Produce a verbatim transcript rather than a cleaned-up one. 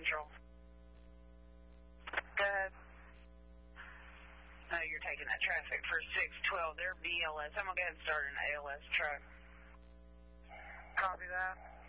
Central. Go ahead. No, you're taking that traffic for six twelve. They're B L S. I'm going to go ahead and start an A L S truck. Copy that.